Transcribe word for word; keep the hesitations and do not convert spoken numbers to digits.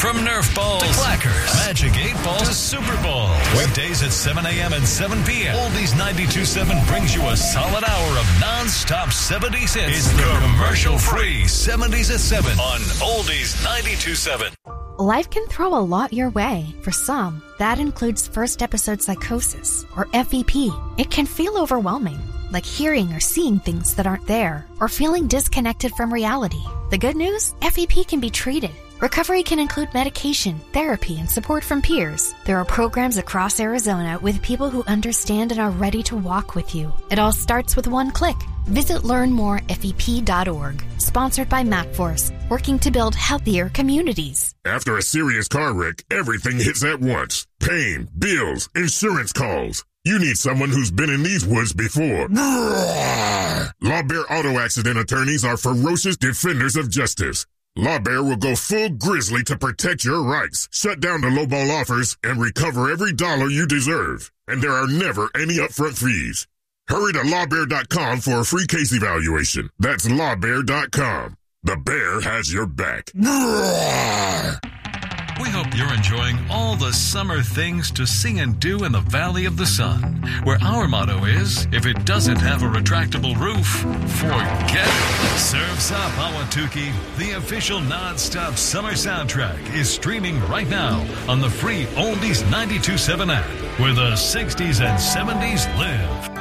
From Nerf balls to clackers, Magic eight Ball to Super Bowl. Weekdays at seven a.m. and seven p.m. Oldies ninety-two point seven brings you a solid hour of non-stop seventies hits. It's the commercial-free seventies at seven on Oldies ninety-two point seven. Life can throw a lot your way. For some, that includes first episode psychosis, or F E P. It can feel overwhelming, like hearing or seeing things that aren't there, or feeling disconnected from reality. The good news? F E P can be treated. Recovery can include medication, therapy, and support from peers. There are programs across Arizona with people who understand and are ready to walk with you. It all starts with one click. Visit learn more F E P dot org. Sponsored by MapForce, working to build healthier communities. After a serious car wreck, everything hits at once. Pain, bills, insurance calls. You need someone who's been in these woods before. Law Bear Auto Accident attorneys are ferocious defenders of justice. Law Bear will go full grizzly to protect your rights, shut down the lowball offers, and recover every dollar you deserve. And there are never any upfront fees. Hurry to law bear dot com for a free case evaluation. That's law bear dot com. The bear has your back. We hope you're enjoying all the summer things to see and do in the Valley of the Sun, where our motto is, if it doesn't have a retractable roof, forget it. Surf's Up Ahwatukee, the official non-stop summer soundtrack, is streaming right now on the free Oldies ninety-two point seven app, where the sixties and seventies live.